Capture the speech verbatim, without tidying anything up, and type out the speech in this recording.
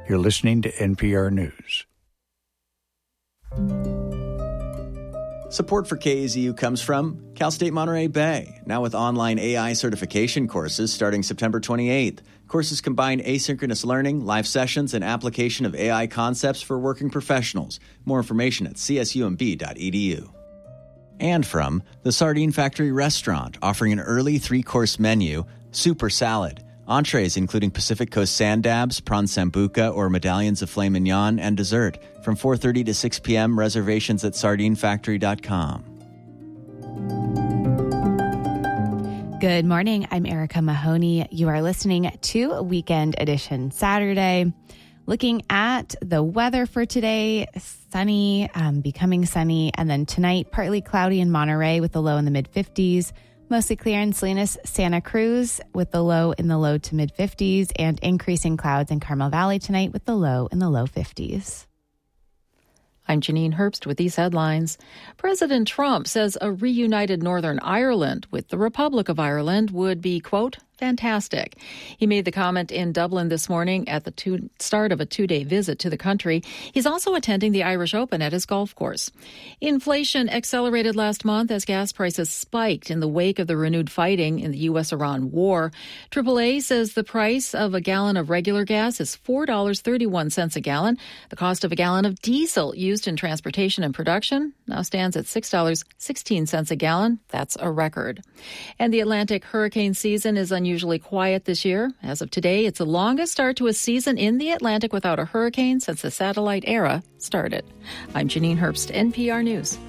You're listening to N P R News. Support for K A Z U comes from Cal State Monterey Bay, now with online A I certification courses starting September twenty-eighth. Courses combine asynchronous learning, live sessions, and application of A I concepts for working professionals. More information at c s u m b dot e d u. And from the Sardine Factory Restaurant, offering an early three-course menu, super salad, entrees including Pacific Coast sand dabs, prawn sambuca, or medallions of filet mignon, and dessert. From four thirty to six p.m., reservations at sardine factory dot com. Good morning. I'm Erica Mahoney. You are listening to Weekend Edition Saturday. Looking at the weather for today, sunny, um, becoming sunny, and then tonight, partly cloudy in Monterey with the low in the mid-fifties. Mostly clear in Salinas, Santa Cruz with the low in the low to mid-fifties, and increasing clouds in Carmel Valley tonight with the low in the low fifties. I'm Janine Herbst with these headlines. President Trump says a reunited Northern Ireland with the Republic of Ireland would be, quote, fantastic. He made the comment in Dublin this morning at the two, start of a two-day visit to the country. He's also attending the Irish Open at his golf course. Inflation accelerated last month as gas prices spiked in the wake of the renewed fighting in the U S Iran war. triple A says the price of a gallon of regular gas is four dollars and thirty-one cents a gallon. The cost of a gallon of diesel used in transportation and production now stands at six dollars and sixteen cents a gallon. That's a record. And the Atlantic hurricane season is unusual. Unusually quiet this year. As of today, it's the longest start to a season in the Atlantic without a hurricane since the satellite era started. I'm Janine Herbst, N P R News.